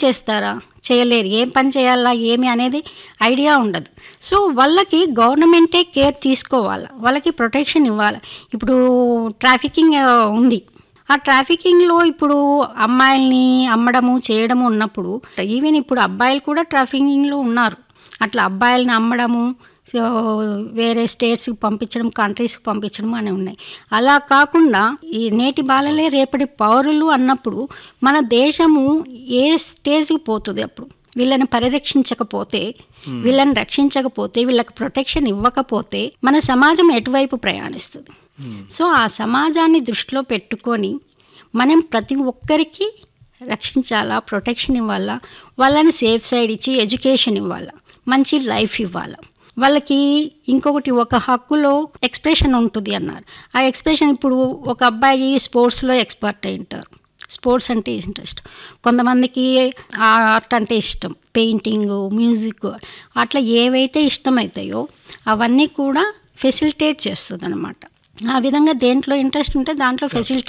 చేస్తారా? చేయలేరు. ఏం పని చేయాలా ఏమి అనేది ఐడియా ఉండదు. సో వాళ్ళకి గవర్నమెంటే కేర్ తీసుకోవాలి, వాళ్ళకి ప్రొటెక్షన్ ఇవ్వాలి. ఇప్పుడు ట్రాఫికింగ్ ఉంది. ఆ ట్రాఫికింగ్లో ఇప్పుడు అమ్మాయిల్ని అమ్మడము చేయడము ఉన్నప్పుడు, ఈవెన్ ఇప్పుడు అబ్బాయిలు కూడా ట్రాఫికింగ్లో ఉన్నారు. అట్లా అబ్బాయిలని అమ్మడము, సో వేరే స్టేట్స్కి పంపించడం, కంట్రీస్కి పంపించడం అని ఉన్నాయి. అలా కాకుండా ఈ నేటి బాలలే రేపటి పౌరులు అన్నప్పుడు మన దేశము ఏ స్టేజ్కి పోతుంది? అప్పుడు వీళ్ళని పరిరక్షించకపోతే, వీళ్ళని రక్షించకపోతే, వీళ్ళకి ప్రొటెక్షన్ ఇవ్వకపోతే మన సమాజం ఎటువైపు ప్రయాణిస్తుంది? సో ఆ సమాజాన్ని దృష్టిలో పెట్టుకొని మనం ప్రతి ఒక్కరికి రక్షించాలా, ప్రొటెక్షన్ ఇవ్వాలా, వాళ్ళని సేఫ్ సైడ్ ఇచ్చి ఎడ్యుకేషన్ ఇవ్వాలా, మంచి లైఫ్ ఇవ్వాలా. వాళ్ళకి ఇంకొకటి, ఒక హక్కులో ఎక్స్ప్రెషన్ ఉంటుంది అన్నారు. ఆ ఎక్స్ప్రెషన్ ఇప్పుడు ఒక అబ్బాయి స్పోర్ట్స్లో ఎక్స్పర్ట్ అయి ఉంటారు, స్పోర్ట్స్ అంటే ఇంట్రెస్ట్, కొంతమందికి ఆర్ట్ అంటే ఇష్టం, పెయింటింగ్, మ్యూజిక్, అట్లా ఏవైతే ఇష్టమవుతాయో అవన్నీ కూడా ఫెసిలిటేట్ చేస్తుంది అనమాట. ఆ విధంగా దేంట్లో ఇంట్రెస్ట్ ఉంటే దాంట్లో ఫెసిలిటేట్